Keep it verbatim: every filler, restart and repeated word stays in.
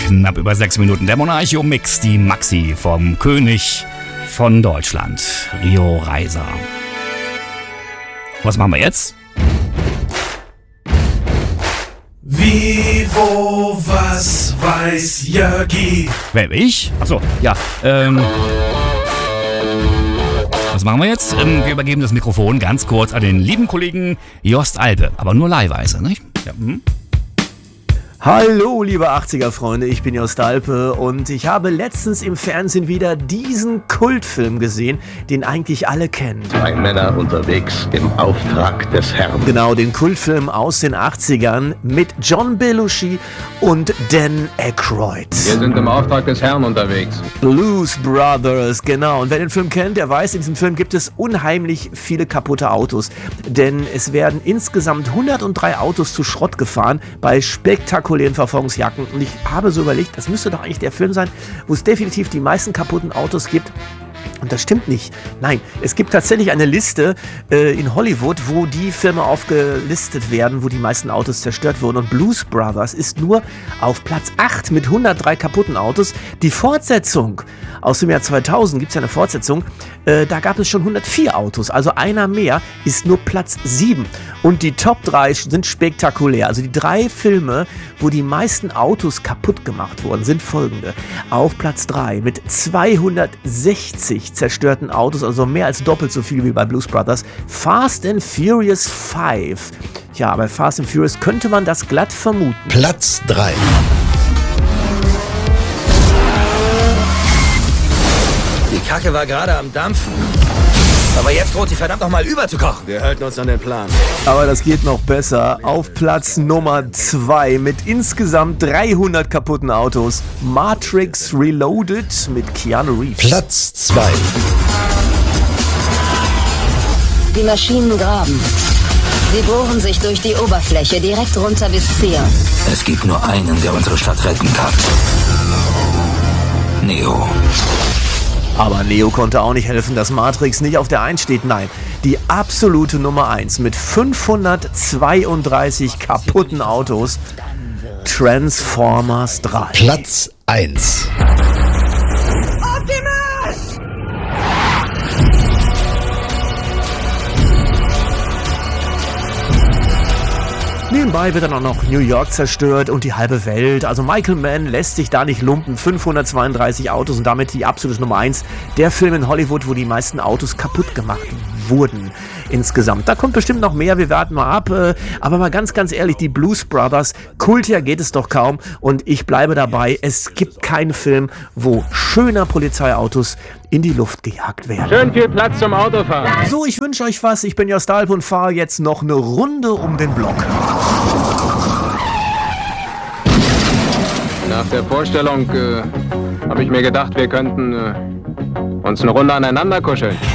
knapp über sechs Minuten. Der Monarchio-Mix, die Maxi vom König von Deutschland, Rio Reiser. Was machen wir jetzt? Wie, wo, was weiß Jörgi? Wer, ich? Achso, ja, ähm... Was machen wir jetzt? Ähm, wir übergeben das Mikrofon ganz kurz an den lieben Kollegen Jost Alpe, aber nur leihweise, nicht? Ja, hm? Hallo liebe achtziger-Freunde, ich bin Jost Alpe und ich habe letztens im Fernsehen wieder diesen Kultfilm gesehen, den eigentlich alle kennen. Zwei Männer unterwegs im Auftrag des Herrn. Genau, den Kultfilm aus den achtzigern mit John Belushi und Dan Aykroyd. Wir sind im Auftrag des Herrn unterwegs. Blues Brothers, genau. Und wer den Film kennt, der weiß, in diesem Film gibt es unheimlich viele kaputte Autos. Denn es werden insgesamt hundertdrei Autos zu Schrott gefahren bei spektakulären Verfolgungsjagden. Und ich habe so überlegt, das müsste doch eigentlich der Film sein, wo es definitiv die meisten kaputten Autos gibt. Und das stimmt nicht. Nein, es gibt tatsächlich eine Liste äh, in Hollywood, wo die Filme aufgelistet werden, wo die meisten Autos zerstört wurden. Und Blues Brothers ist nur auf Platz acht mit hundertdrei kaputten Autos. Die Fortsetzung aus dem Jahr zweitausend, gibt es ja eine Fortsetzung, äh, da gab es schon hundertvier Autos. Also einer mehr, ist nur Platz sieben. Und die Top drei sind spektakulär. Also die drei Filme, wo die meisten Autos kaputt gemacht wurden, sind folgende. Auf Platz drei mit zweihundertsechzig zerstörten Autos, also mehr als doppelt so viel wie bei Blues Brothers, Fast and Furious fünf. Ja, bei Fast and Furious könnte man das glatt vermuten. Platz drei. Die Kacke war gerade am Dampfen. Aber jetzt droht sie verdammt noch mal überzukochen. Wir halten uns an den Plan. Aber das geht noch besser. Auf Platz Nummer zwei mit insgesamt dreihundert kaputten Autos. Matrix Reloaded mit Keanu Reeves. Platz zwei. Die Maschinen graben. Sie bohren sich durch die Oberfläche direkt runter bis Zion. Es gibt nur einen, der unsere Stadt retten kann. Neo. Aber Neo konnte auch nicht helfen, dass Matrix nicht auf der eins steht. Nein, die absolute Nummer eins mit fünfhundertzweiunddreißig kaputten Autos. Transformers drei. Platz eins. Optimus! Nebenbei wird dann auch noch New York zerstört und die halbe Welt. Also Michael Mann lässt sich da nicht lumpen. fünfhundertzweiunddreißig Autos und damit die absolute Nummer eins. Der Film in Hollywood, wo die meisten Autos kaputt gemacht wurden insgesamt. Da kommt bestimmt noch mehr, wir warten mal ab. Aber mal ganz, ganz ehrlich, die Blues Brothers, kultiger geht es doch kaum. Und ich bleibe dabei, es gibt keinen Film, wo schöner Polizeiautos in die Luft gejagt werden. Schön viel Platz zum Autofahren. So, ich wünsche euch was. Ich bin Jost Alpe und fahre jetzt noch eine Runde um den Block. Nach der Vorstellung äh, habe ich mir gedacht, wir könnten äh, uns eine Runde aneinander kuscheln.